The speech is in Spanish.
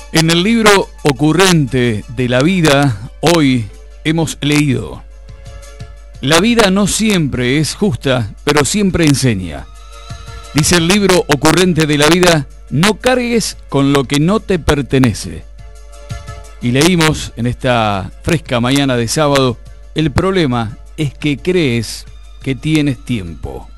En el libro ocurrente de la vida, hoy hemos leído: la vida no siempre es justa, pero siempre enseña. Dice el libro ocurrente de la vida: no cargues con lo que no te pertenece. Y leímos en esta fresca mañana de sábado: el problema es que crees que tienes tiempo.